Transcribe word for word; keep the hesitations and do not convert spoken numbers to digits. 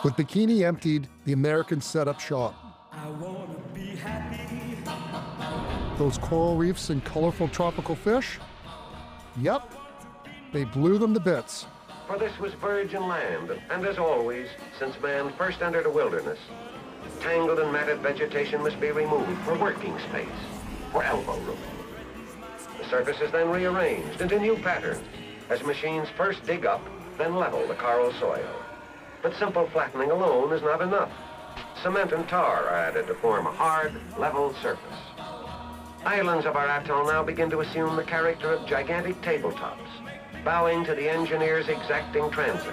With Bikini emptied, the Americans set up shop. I wanna be happy. Those coral reefs and colorful tropical fish? Yep, they blew them to bits. For this was virgin land, and as always, since man first entered a wilderness, tangled and matted vegetation must be removed for working space, for elbow room. The surface is then rearranged into new patterns as machines first dig up, then level the coral soil. But simple flattening alone is not enough. Cement and tar are added to form a hard, level surface. Islands of our atoll now begin to assume the character of gigantic tabletops, bowing to the engineer's exacting transit.